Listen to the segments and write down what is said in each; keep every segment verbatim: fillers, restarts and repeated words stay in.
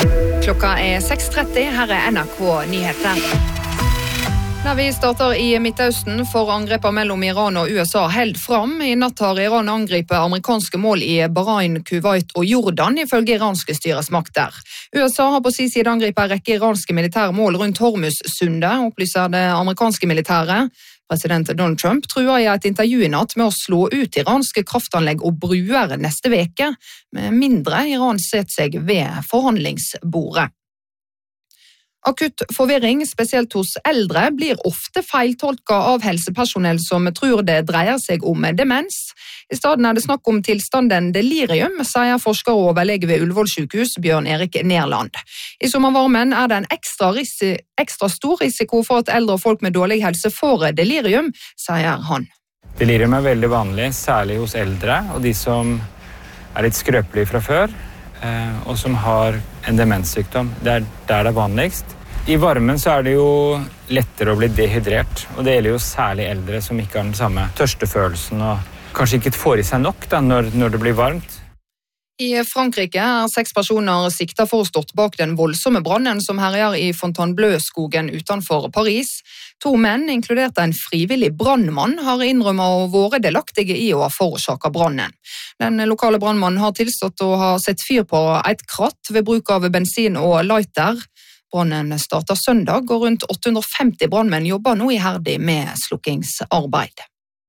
Klokka er seks tretti, her er N R K Nyheter. Når vi starter i Midtøsten for angreper mellom Iran og U S A held fram. I natt har Iran angripet amerikanske mål i Bahrain, Kuwait og Jordan, ifølge iranske styresmakter. U S A har på sin side angripet en rekke iranske militære mål rundt Hormuz-sundet, opplyser det amerikanske militæret. President Donald Trump truer i et intervju i natt med å slå ut iranske kraftanlegg og bruer neste veke, med mindre Iran setter seg ved forhandlingsbordet. Akutt forvirring, spesielt hos eldre, blir ofte feiltolket av helsepersonell som tror det dreier seg om demens. I stedet er det snakk om tilstanden delirium, sier forsker og overlege ved Ullevål sykehus, Bjørn Erik Nerland. I sommervarmen er det en ekstra, risi- ekstra stor risiko for at eldre og folk med dårlig helse får delirium, sier han. Delirium er veldig vanlig, særlig hos eldre, og de som er litt skrøpelige fra før, og som har en demenssykdom. Det er der det er vanligst. I varmen så er det jo lettere å bli dehydrert, og det gjelder jo særlig eldre som ikke har den samme tørstefølelsen og kanskje ikke får i seg nok da, når, når det blir varmt. I Frankrike er seks personer siktet for å stått bak den voldsomme brannen som herjer i Fontainebleau-skogen utenfor Paris. To menn, inkludert en frivillig brannmann, har innrømmet å være delaktige i å ha forårsaket brannen. Den lokale brannmannen har tilstått å ha sett fyr på et kratt ved bruk av bensin og lighter. Brannen startet søndag, og rundt åtte hundre og femti brannmenn jobber nå iherdig med slukkingsarbeid.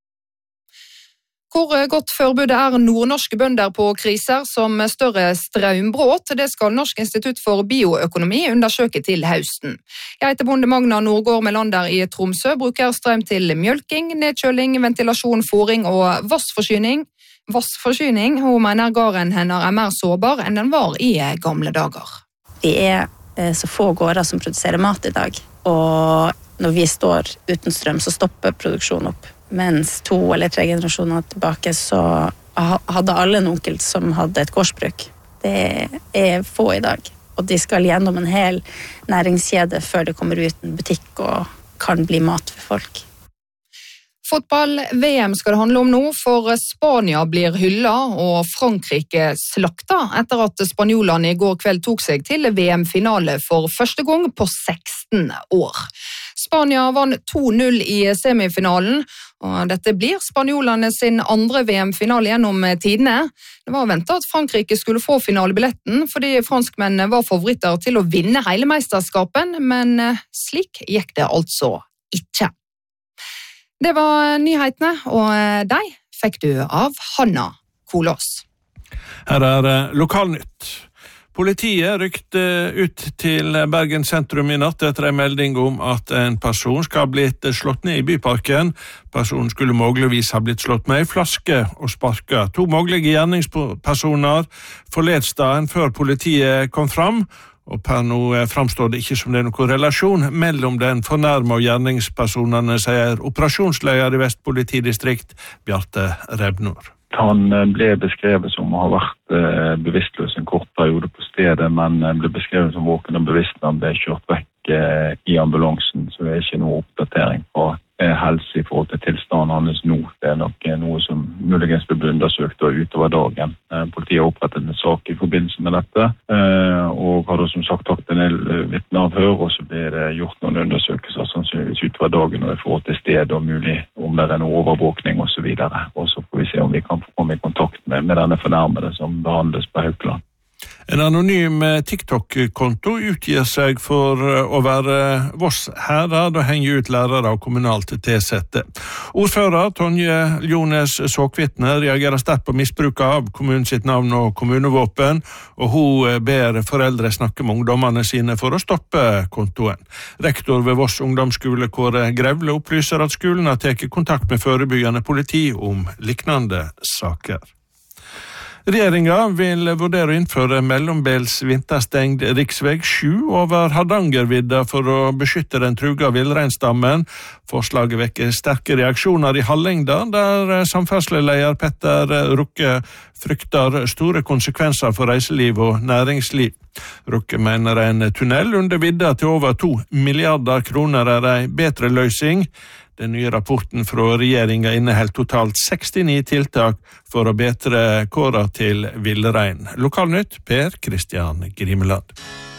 Hvor godt forberedt er nordnorske bønder på kriser som større strømbråt? Det skal Norsk institutt for bioøkonomi undersøke til høsten. Jeg heter bonde Magna Nordgård Melander i Tromsø, bruker strøm til mjølking, nedkjøling, ventilasjon, fôring og vassforsyning. Vassforsyning, hun mener gården hennes er mer sårbar enn den var i gamle dager. Vi er så få gårder som produserer mat i dag, og når vi står uten strøm så stopper produksjonen opp. Mens to eller tre generasjoner tilbake så hadde alle en onkel som hadde et gårdsbruk. Det er få i dag, og de skal gjennom en hel næringskjede før det kommer ut en butikk og kan bli mat for folk. Fotball-V M skal det handle om nå, for Spania blir hyllet og Frankrike slakta etter at spanjolene i går kveld tok seg til V M-finale for første gang på seksten år. Spania vant to null i semifinalen, og dette blir spanjolene sin andre V M-finale gjennom tidene. Det var ventet at Frankrike skulle få finalebilletten, fordi franskmennene var favoritter til å vinne hele mesterskapen, men slik gikk det altså ikke. Det var nyhetene, og de fikk du av Hanna Kolås. Her er Lokalnytt. Politiet rykte ut til Bergen sentrum i natt etter en melding om at en person skal ha blitt slått ned i byparken. Personen skulle muligvis ha blitt slått med en flaske og sparket. To mulige gjerningspersoner forlot stedet før politiet kom fram, og per nå framstår det ikke som det er noen relasjon mellom den fornærmede og gjerningspersonene, sier operasjonsleder i Vest politidistrikt, Bjarte Rebnor. Han ble beskrevet som å ha vært bevisstløs en kort periode på stedet, men ble beskrevet som våken og bevisst når han ble kjørt vekk i ambulansen, så det er ikke noe oppdatering på helse i forhold til tilstanden hans nå. Det er nok noe som muligens ble undersøkt utover dagen. Politiet har opprettet en sak i forbindelse med dette, og hadde som sagt tatt en del vitneavhør, og så ble det gjort noen undersøkelser sannsynligvis utover dagen og i forhold til sted og mulig om det er noe overvåkning og så videre. Og så får vi se om vi kan få komme i kontakt med, med denne fornærmede som behandles på Haukeland. En anonym TikTok-konto utgir seg for å være Voss herad og henge ut lærere og kommunalt tilsette. Ordfører Tonje Ljones Såkvitne reagerer sterkt på misbruk av kommunen sitt navn og kommunevåpen, og hun ber foreldre snakke med ungdommene sine for å stoppe kontoen. Rektor ved Voss ungdomsskole Kåre Grevle opplyser at skolen har tatt kontakt med forebyggende politi om liknande saker. Regjeringa vil vurdere å innføre mellombels vinterstengt riksveg sju over Hardangervidda for å beskytte den truga villreinstammen. Forslaget vekker sterke reaksjoner i Hallingdal, der samferdselsleder Petter Rukke frykter store konsekvenser for reiseliv og næringsliv. Rukke mener en tunnel under vidda til over to milliarder kroner er en bedre løsning. Den nye rapporten fra regjeringa inneholder totalt sekstini tiltak for å bedre kåra til villrein. Lokalnytt, Per Kristian Grimeland.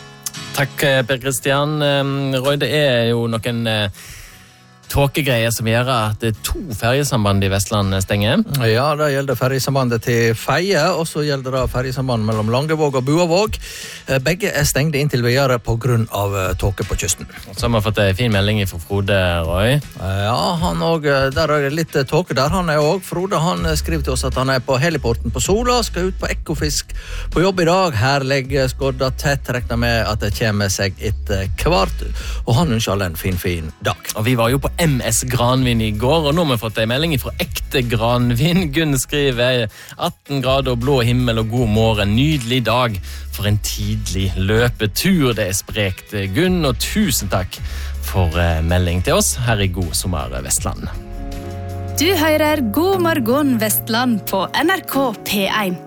Takk, Per Kristian. Roy, det er jo noen tåkegreier som gjør at det er to ferjesamband i Vestland stenger. Ja, det gjelder ferjesambandet til Feie, og så gjelder det ferjesamband mellom Langevåg og Buavåg. Begge er stengt inntil videre på grunn av tåke på kysten. Så har vi fått en fin melding fra Frode, Roy. Ja, han også, der er litt tåke der. Han er også, Frode, han skriver til oss at han er på heliporten på Sola, skal ut på ekofisk på jobb i dag. Her legger skodda tett, regner med at det kommer seg etter kvart, og han ønsker alle en fin, fin dag. Og vi var jo på M S Granvin i går, og nå har vi fått en melding fra ekte Granvin. Gunn skriver atten grader, blå himmel og god morgen. Nydelig dag for en tidlig løpetur. Det er sprekt, Gunn, og tusen takk for melding til oss her i God sommer Vestland. Du hører God morgen Vestland på N R K P en.